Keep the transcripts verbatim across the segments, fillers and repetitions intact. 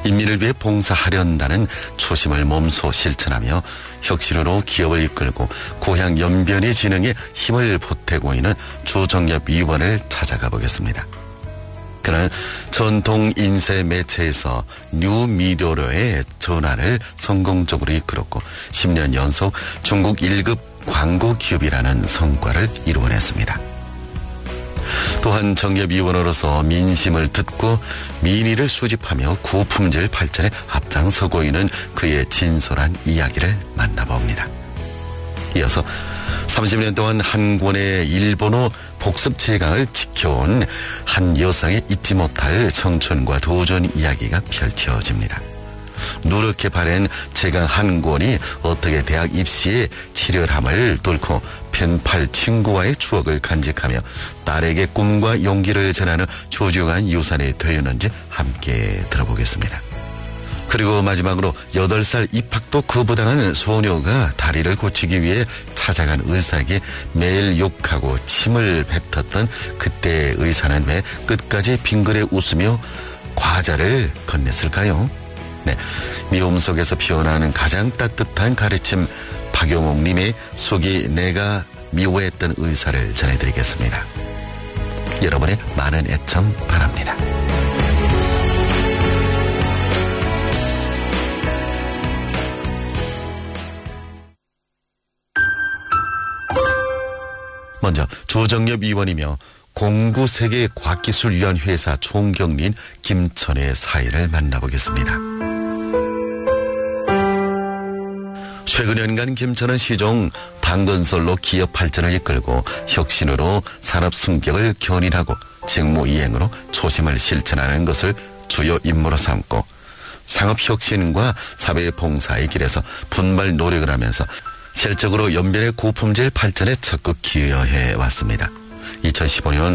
인민을 위해 봉사하련다는 초심을 몸소 실천하며 혁신으로 기업을 이끌고 고향 연변의 진흥에 힘을 보태고 있는 조정엽 위원을 찾아가 보겠습니다. 그는 전통 인쇄 매체에서 뉴미디어로의 전환을 성공적으로 이끌었고 십 년 연속 중국 일 급 광고 기업이라는 성과를 이루어냈습니다. 또한 정엽 위원으로서 민심을 듣고 민의를 수집하며 고품질 발전에 앞장서고 있는 그의 진솔한 이야기를 만나봅니다. 이어서 삼십 년 동안 한 권의 일본어 복습 제강을 지켜온 한 여성의 잊지 못할 청춘과 도전 이야기가 펼쳐집니다. 누렇게 바랜 제강 한 권이 어떻게 대학 입시에 치열함을 뚫고 펜팔 친구와의 추억을 간직하며 딸에게 꿈과 용기를 전하는 소중한 유산이 되었는지 함께 들어보겠습니다. 그리고 마지막으로 여덟 살 입학도 거부당하는 소녀가 다리를 고치기 위해 찾아간 의사에게 매일 욕하고 침을 뱉었던 그때의 의사는 왜 끝까지 빙그레 웃으며 과자를 건넸을까요? 네, 미움 속에서 피어나는 가장 따뜻한 가르침, 박용옥님의 속이 내가 미워했던 의사를 전해드리겠습니다. 여러분의 많은 애청 바랍니다. 먼저 조정엽 위원이며 공구세계 과학기술위원회사 총경리인 김천의 사이를 만나보겠습니다. 최근 연간 김천은 시종 당건설로 기업 발전을 이끌고 혁신으로 산업 승격을 견인하고 직무 이행으로 초심을 실천하는 것을 주요 임무로 삼고 상업혁신과 사회봉사의 길에서 분발 노력을 하면서 실적으로 연변의 고품질 발전에 적극 기여해 왔습니다. 이천십오 년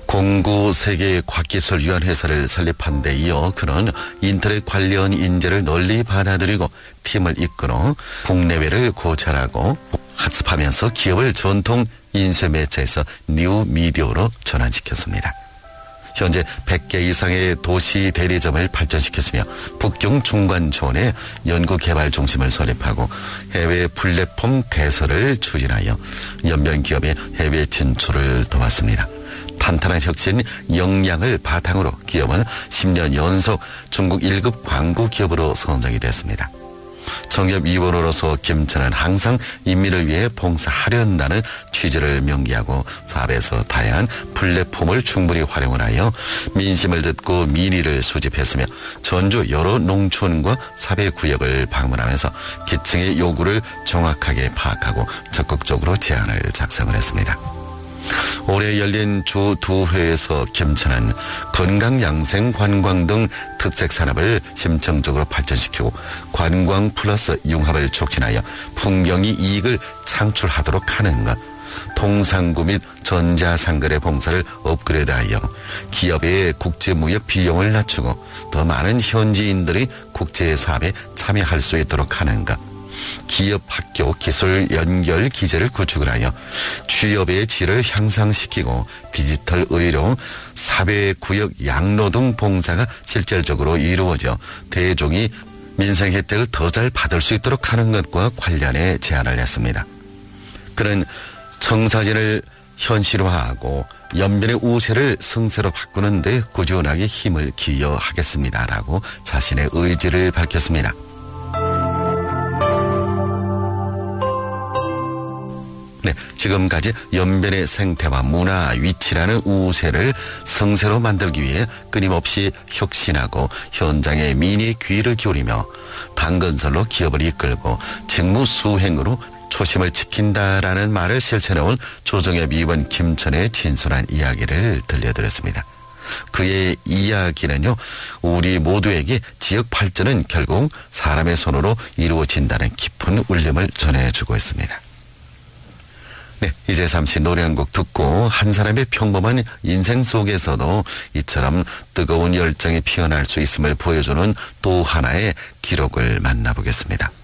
공구세계과학기술위원회사를 설립한 데 이어 그는 인터넷 관련 인재를 널리 받아들이고 팀을 이끌어 국내외를 고찰하고 학습하면서 기업을 전통 인쇄 매체에서 뉴미디어로 전환시켰습니다. 현재 백 개 이상의 도시 대리점을 발전시켰으며 북경 중관촌에 연구개발 중심을 설립하고 해외 플랫폼 개설을 추진하여 연변 기업의 해외 진출을 도왔습니다. 탄탄한 혁신 역량을 바탕으로 기업은 십 년 연속 중국 일 급 광고 기업으로 선정이 됐습니다. 정엽 위원으로서 김천은 항상 인민을 위해 봉사하련다는 취지를 명기하고 사업에서 다양한 플랫폼을 충분히 활용을 하여 민심을 듣고 민의를 수집했으며 전주 여러 농촌과 사회구역을 방문하면서 기층의 요구를 정확하게 파악하고 적극적으로 제안을 작성을 했습니다. 올해 열린 주 두 회에서 김천은 건강 양생 관광 등 특색 산업을 심층적으로 발전시키고 관광 플러스 융합을 촉진하여 풍경이 이익을 창출하도록 하는 것, 통상구 및 전자상거래 봉사를 업그레이드하여 기업의 국제무역 비용을 낮추고 더 많은 현지인들이 국제사업에 참여할 수 있도록 하는 것, 기업 학교 기술 연결 기제를 구축을 하여 취업의 질을 향상시키고 디지털 의료, 사회구역 양로 등 봉사가 실질적으로 이루어져 대중이 민생 혜택을 더 잘 받을 수 있도록 하는 것과 관련해 제안을 했습니다. 그는 청사진을 현실화하고 연변의 우세를 성세로 바꾸는 데 꾸준하게 힘을 기여하겠습니다라고 자신의 의지를 밝혔습니다. 네, 지금까지 연변의 생태와 문화, 위치라는 우세를 성세로 만들기 위해 끊임없이 혁신하고 현장의 민의의 귀를 기울이며 당건설로 기업을 이끌고 직무 수행으로 초심을 지킨다라는 말을 실천해온 조정엽 위원 김천의 진솔한 이야기를 들려드렸습니다. 그의 이야기는요, 우리 모두에게 지역 발전은 결국 사람의 손으로 이루어진다는 깊은 울림을 전해주고 있습니다. 네, 이제 잠시 노래 한 곡 듣고 한 사람의 평범한 인생 속에서도 이처럼 뜨거운 열정이 피어날 수 있음을 보여주는 또 하나의 기록을 만나보겠습니다.